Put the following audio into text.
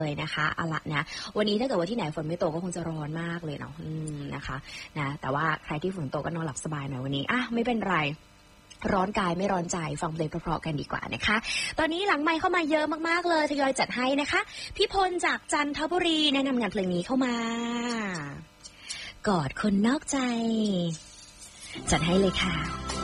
เลยนะคะเอาละนะวันนี้ถ้าเกิดว่าที่ไหนฝนไม่ตกก็คงจะร้อนมากเลยเนาะนะคะนะแต่ว่าใครที่ฝนตกก็นอนหลับสบายหน่อยวันนี้ไม่เป็นไรร้อนกายไม่ร้อนใจฟังเพลงเพราะๆกันดีกว่านะคะตอนนี้หลังไมค์เข้ามาเยอะมากๆเลยทยอยจัดให้นะคะพี่พลจากจันทบุรีแนะนำงานเพลงนี้เข้ามากอดคนนอกใจจัดให้เลยค่ะ